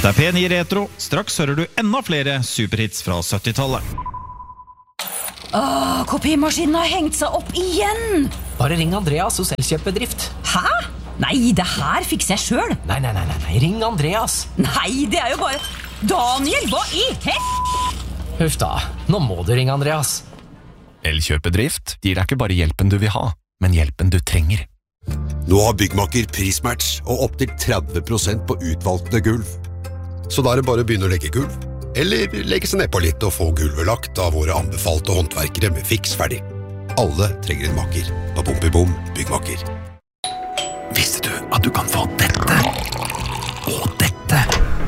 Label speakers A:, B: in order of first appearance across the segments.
A: Dette P9 Retro. Straks hører du enda flere superhits fra 70-tallet.
B: Kopimaskinen har hengt seg opp igjen.
C: Bare ring Andreas hos Elkjøp-bedrift.
B: Hæ? Nei, det her fikser jeg selv.
C: Nei, ring Andreas.
B: Nei, det er jo bare... Daniel, hva i
C: Huff da, nå må du ringe Andreas.
D: Elkjøp-bedrift gir deg ikke bare hjelpen du vil ha, men hjelpen du trenger.
E: Nå har Byggmakker prismatch og opp til 30% på utvalgte gulv. Så da er det bare å begynne å legge gulv, eller legge seg ned på litt og få gulvet lagt av våre anbefalte håndverkere med fiks ferdig. Alle trenger en makker på Bom Byggmakker.
D: Visste du at du kan få dette og dette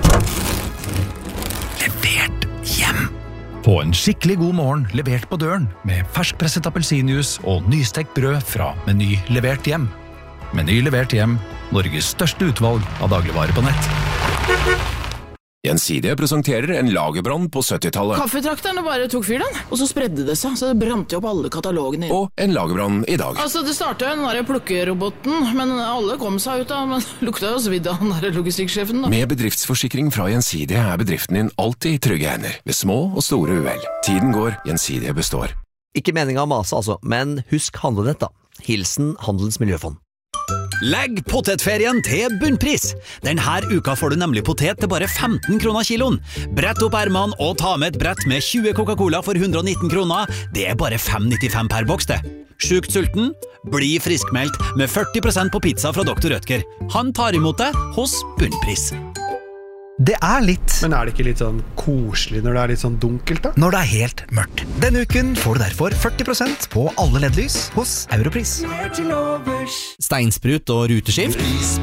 D: levert hjem? Få en skikkelig god morgen levert på døren med ferskpresset appelsinjuice og nystekt brød fra Meny levert hjem. Meny levert hjem, Norges største utvalg av dagligvarer på nett. Gjensidige presenterer en lagerbrann på 70-tallet.
F: Kaffetrakterne bare tok fyr den, og så spredde det seg, så det brant jo opp alle katalogene.
D: Og en lagerbrann i dag.
F: Altså, det startet jo den der plukkeroboten, men alle kom seg ut av, men lukta jo svidd av den der logistikksjefen da.
D: Med bedriftsforsikring fra Gjensidige er bedriften din alltid i trygge hender, ved små og store uhell. Tiden går, Gjensidige består.
G: Ikke meningen å mase altså, men husk handlenett da. Hilsen Handelens Miljøfond.
H: Legg potetferien til bunnpris. Denne uka får du nemlig potet til bare 15 kroner kiloen. Brett opp ermene og ta med et brett med 20 Coca-Cola for 119 kroner. Det er bare 5,95 per boks det. Sjukt sulten? Bli friskmeldt med 40% på pizza fra Dr. Rødtger. Han tar imot deg hos bunnpris.
I: Det er litt. Men er det ikke litt sånn koselig når det er litt sånn dunkelt da? Når det er helt mørkt. Denne uken får du derfor 40% på alle LED-lys hos Europris.
H: Steinsprut og ruteskift.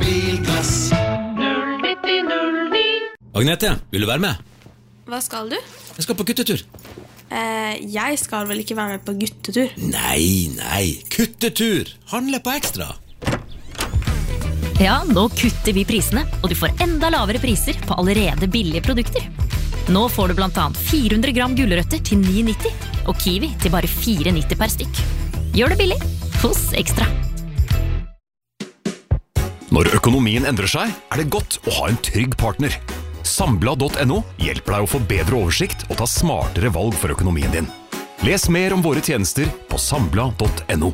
H: Agnete, vil du være med?
J: Hva skal du?
H: Jeg skal på guttetur.
J: Jeg skal vel ikke være med på guttetur?
H: Nei, kuttetur. Handle på ekstra.
K: Ja, nå kutter vi prisene, og du får enda lavere priser på allerede billige produkter. Nå får du blant annet 400 gram gulrøtter til 9,90, og kiwi til bare 4,90 per stykk. Gjør det billig hos Ekstra.
D: Når økonomien endrer seg, er det godt å ha en trygg partner. Sambla.no hjelper deg å få bedre oversikt og ta smartere valg for økonomien din. Les mer om våre tjenester på sambla.no.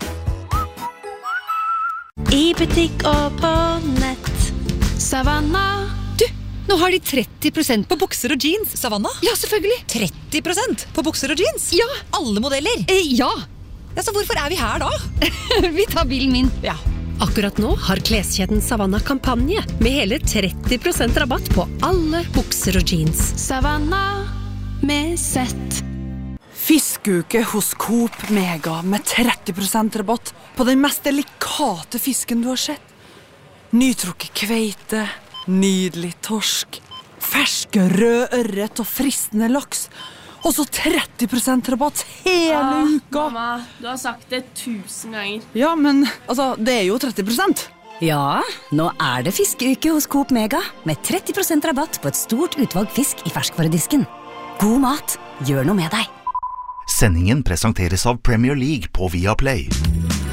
L: I butikk og på nett. Savanna.
M: Du, nå har de 30% på bukser og jeans. Savanna? Ja, selvfølgelig. 30% på bukser og jeans? Ja. Alle modeller? Ja. Ja, så hvorfor er vi her da? Vi tar bilen min. Ja.
N: Akkurat nå har kleskjeden Savanna kampanje med hele 30% rabatt på alle bukser og jeans.
L: Savanna med sett.
O: Fiskeuke hos Coop Mega med 30% rabatt på den mest delikate fisken du har sett. Nytrukket kveite, nydelig torsk, ferske rød ørret og fristende laks. Og så 30% rabatt hele uka.
J: Mamma, du har sagt det 1000 ganger.
O: Ja, men altså, det er jo 30%.
P: Ja, nå er det fiskeuke hos Coop Mega med 30% rabatt på et stort utvalg fisk i ferskvaredisken. God mat, gjør noe med deg.
Q: Sendingen presenteres av Premier League på Viaplay.